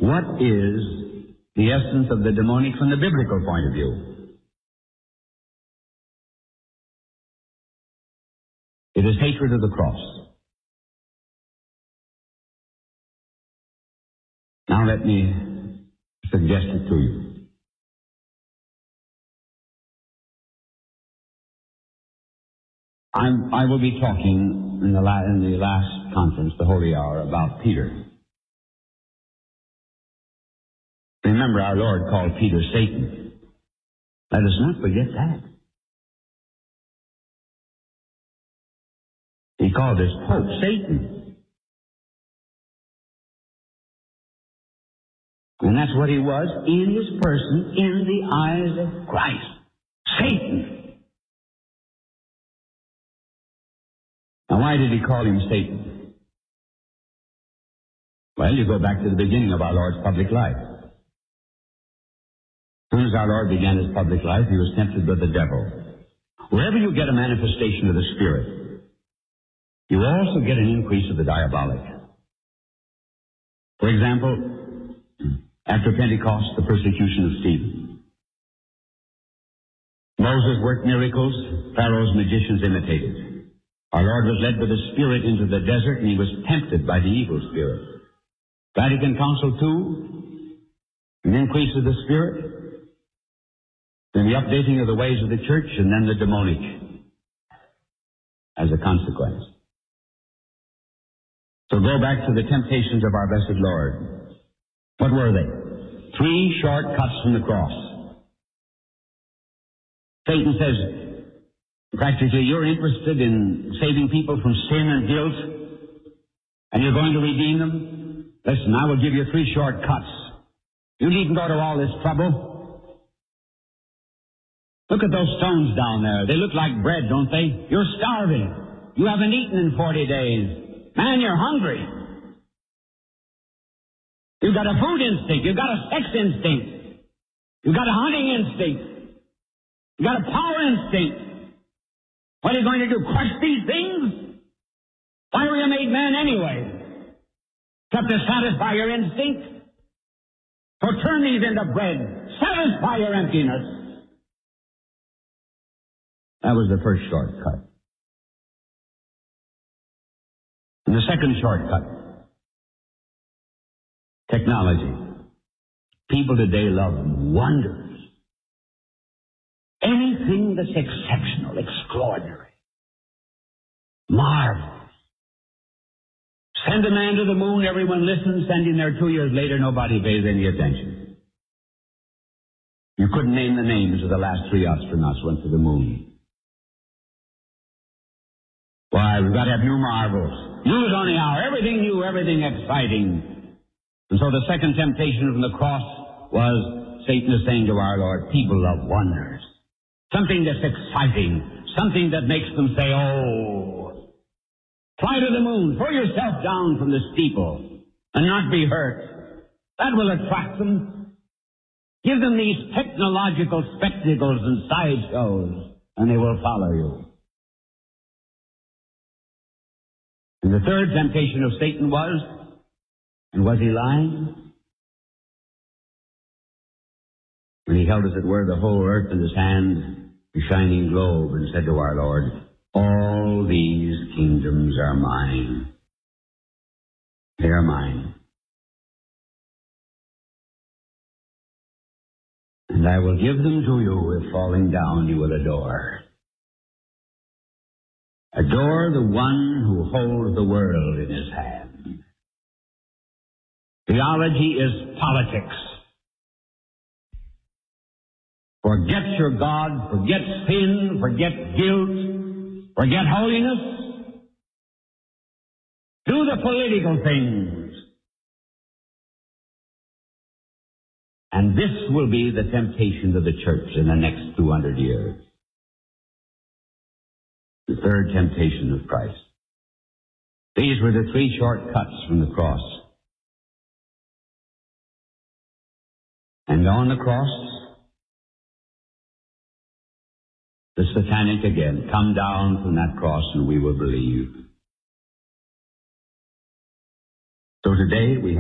What is the essence of the demonic from the biblical point of view? It is hatred of the cross. Now let me suggest it to you. I will be talking in the last conference, the Holy Hour, about Peter. Remember, our Lord called Peter Satan. Let us not forget that. He called his Pope Satan. And that's what he was in his person, in the eyes of Christ. Satan. Now, why did he call him Satan? Well, you go back to the beginning of our Lord's public life. As soon as our Lord began his public life, he was tempted by the devil. Wherever you get a manifestation of the Spirit, you also get an increase of the diabolic. For example, after Pentecost, the persecution of Stephen. Moses worked miracles, Pharaoh's magicians imitated. Our Lord was led by the Spirit into the desert, and he was tempted by the evil spirit. Vatican Council II, an increase of the Spirit, then the updating of the ways of the church, and then the demonic as a consequence. So go back to the temptations of our blessed Lord. What were they? 3 short cuts from the cross. Satan says, practically, you're interested in saving people from sin and guilt, and you're going to redeem them? Listen, I will give you 3 short cuts. You needn't go to all this trouble. Look at those stones down there. They look like bread, don't they? You're starving. You haven't eaten in 40 days. Man, you're hungry. You've got a food instinct. You've got a sex instinct. You've got a hunting instinct. You've got a power instinct. What are you going to do, crush these things? Why were you made man anyway? Except to satisfy your instinct? So turn these into bread. Satisfy your emptiness. That was the first shortcut. And the second shortcut, technology. People today love wonders. Anything that's exceptional, extraordinary, marvelous. Send a man to the moon, everyone listens. Send him there 2 years later, nobody pays any attention. You couldn't name the names of the last 3 astronauts who went to the moon. Why, we've got to have new marvels. News on the hour, everything new, everything exciting. And so the second temptation from the cross was Satan is saying to our Lord, people love wonders. Something that's exciting. Something that makes them say, oh. Fly to the moon. Throw yourself down from the steeple and not be hurt. That will attract them. Give them these technological spectacles and sideshows, and they will follow you. And the third temptation of Satan was, and was he lying? When he held, as it were, the whole earth in his hand, a shining globe, and said to our Lord, all these kingdoms are mine. They are mine. And I will give them to you if falling down you will adore. Adore the one who holds the world in his hand. Theology is politics. Forget your God, forget sin, forget guilt, forget holiness. Do the political things. And this will be the temptation of the church in the next 200 years. The third temptation of Christ. These were the 3 short cuts from the cross. And on the cross, the satanic again, come down from that cross and we will believe. So today we